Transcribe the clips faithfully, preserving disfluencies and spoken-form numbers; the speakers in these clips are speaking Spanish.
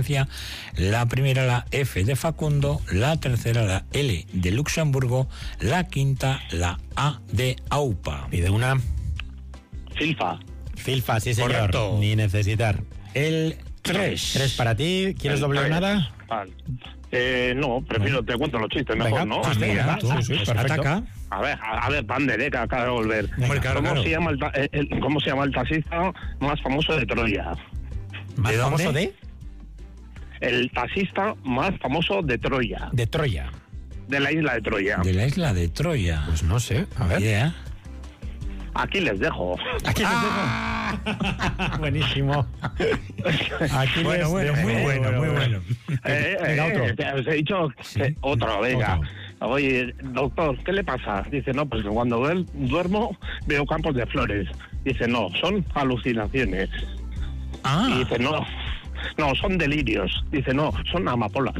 la primera la F de Facundo, la tercera la L de Luxemburgo, la quinta la A de Aupa. Pide una. Filfa. Filfa, sí señor. Correcto. Ni necesitar. El tres. Tres para ti. ¿Quieres El doble o tres. nada? Vale. Eh, no, prefiero, te cuento los chistes mejor, Venga, ¿no? Ah, chiste, mira, venga, tú, sí, sí, pues perfecto. ataca. A ver, a, a ver, Pandereca, acaba de volver. Hombre, claro, ¿Cómo, claro. Se llama el, ta- el- el- ¿Cómo se llama el taxista más famoso de Troya? ¿Más ¿De dónde? famoso de? El taxista más famoso de Troya, De Troya. de la isla de Troya. De la isla de Troya. Pues no sé. A ver. Idea. Aquí les dejo. Aquí les dejo. Buenísimo. Aquí Bueno, les bueno, dejo. muy bueno, muy bueno. Eh, Venga, eh, otro. te- os he dicho Sí. que otro, venga. Otro. Oye, doctor, ¿qué le pasa? Dice, no, pues que cuando duer- duermo veo campos de flores. Dice, no, son alucinaciones. Ah. Y dice, no, no, son delirios. Dice, no, son amapolas.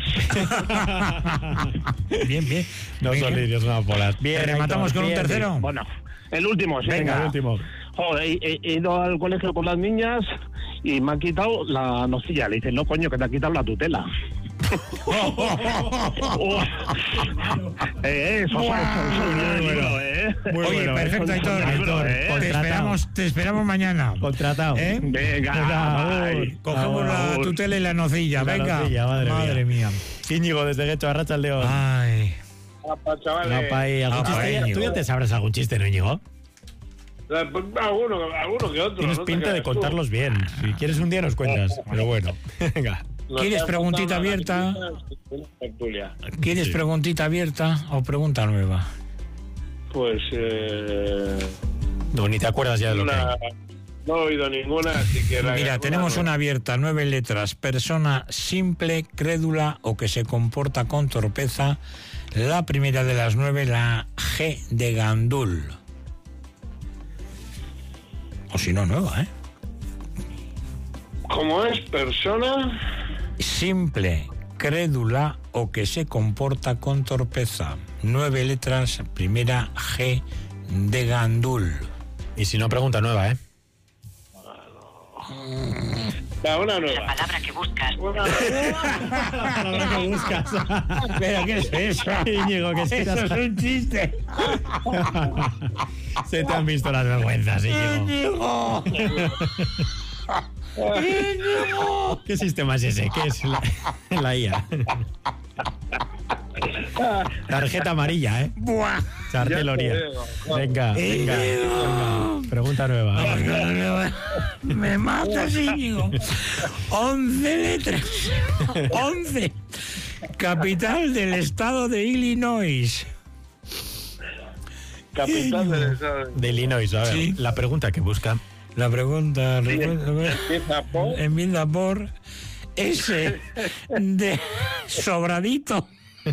Bien, bien. No Venga. son lirios, no bolas. Bien, ¿Rematamos Aitor, con un bien. tercero? Bueno, el último, sí. Venga, el último. Joder, he, he- he ido al colegio con las niñas y me han quitado la nocilla. Le dicen, no, coño, que te ha quitado la tutela. Oh. eh, eso Buah, son- son muy de bueno. libro, ¿eh? Muy Oye, bueno, perfecto, eh. Aitor. Son de libro, Aitor, ¿eh? te Contratado. esperamos, te esperamos mañana. Contratado. ¿Eh? Venga, Venga, bye. agur. Cogemos la Agur. tutela y la nocilla. La Venga. nocilla, madre mía. Íñigo, desde Guecho, Arracha al León. Ay. Apa, chavales. Apa, y ¿algún Apa, chiste? Íñigo. ¿Tú ya te sabrás algún chiste, no, Íñigo? Eh, pues, Alguno, alguno que otro. Tienes no te pinta de creas tú. contarlos bien. Si quieres un día nos cuentas. Pero bueno, venga. Nos ¿Quieres han preguntita contado abierta? una tertulia. ¿Quieres Sí. preguntita abierta o pregunta nueva? Pues, eh... No, ni te acuerdas ya de lo que una- hay. no he oído ninguna, así que... la- Mira, tenemos una abierta, nueve letras. Persona simple, crédula o que se comporta con torpeza. La primera de las nueve, la G de Gandul. O si no, nueva, ¿eh? ¿Cómo es? ¿Persona? Simple, crédula o que se comporta con torpeza. Nueve letras, primera G de Gandul. Y si no, pregunta nueva, ¿eh? Va, una La nueva. palabra que buscas. Una nueva. Ahora que buscas. ¿Pero qué es eso? Íñigo, que Eso es un chiste. Se te han visto las vergüenzas, Íñigo. ¿Qué sistema es ese? ¿Qué es la, la I A? Tarjeta amarilla, ¿eh? Buah. Charteloría. Ya te digo. Venga, venga, venga. Pregunta nueva. Me matas, Íñigo. Once letras. Once. Capital del estado de Illinois. Capital del estado. De Illinois, a ver. Sí. La pregunta que busca. La pregunta Empieza por... empieza por S de Sobradito.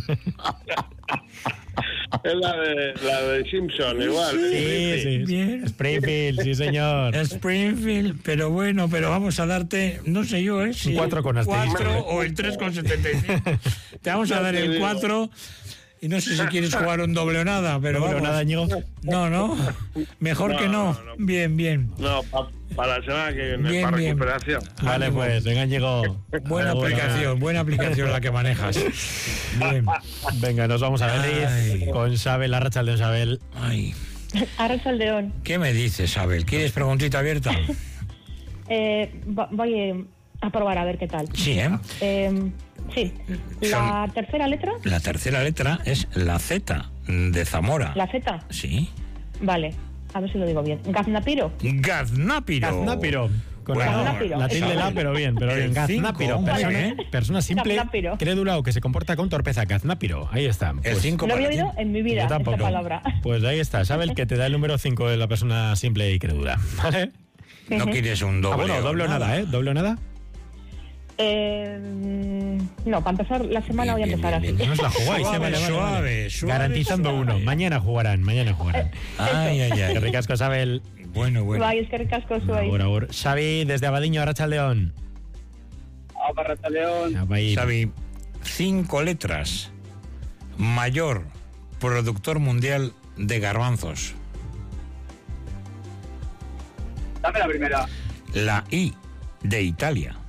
Es la de, la de Simpson, igual. Sí, sí. Bien. Springfield, sí, señor. Springfield, pero bueno, pero vamos a darte, no sé yo, ¿eh? Si Un cuatro con el asterisco. cuatro o el tres con setenta y cinco. Te vamos a dar el cuatro y no sé si quieres jugar un doble o nada, pero Pero vamos. nada, Íñigo. No, no, mejor No, que no. no, no. Bien, bien. No, pa- para la semana que viene, Bien, para bien. recuperación. Vale, Ánimo. pues, venga, Íñigo. Buena Ahora, aplicación, buena aplicación la que manejas. Bien. Venga, nos vamos a ver Ay. con Sabel, la racha de Sabel. Ay, Arrachaldeón. ¿qué me dices, Abel? ¿Quieres preguntita abierta? Eh, va- voy eh, a probar a ver qué tal. Sí, ¿eh? Eh, sí. La tercera letra, La tercera letra es la Z de Zamora. la Z. Sí. Vale, a ver si lo digo bien. Gaznapiro. Gaznápiro. Gaznápiro. Con Bueno, la, Gaznápiro. la tilde la, pero bien, pero bien. El cinco, Gaznápiro. muy Persona, bien. persona simple, Gaznápiro. crédula o que se comporta con torpeza. Gaznápiro. Ahí está. El Pues, cinco No para había ti. oído en mi yo vida esta tampoco. palabra. Pues ahí está. Sabe el que te da el número cinco de la persona simple y crédula. ¿Vale? No quieres un doble. Ah, bueno, doble o nada, ¿eh? Doble o nada. Eh, no, para empezar la semana voy a Bien, empezar bien, así. bien. No os la jugáis, Suave, ¿eh? Vale, vale, suave, vale. suave, Garantizando suave. uno. Mañana jugarán, mañana jugarán. Ay, ay, Que ay. ricasco, Sabel. Bueno, bueno. Bai, es que ricasco zuei. Agur, agur. Xavi, desde Abadiño, Arratsaldeon. León. Xavi. Xavi, cinco letras. Mayor productor mundial de garbanzos. Dame la primera. La I de Italia.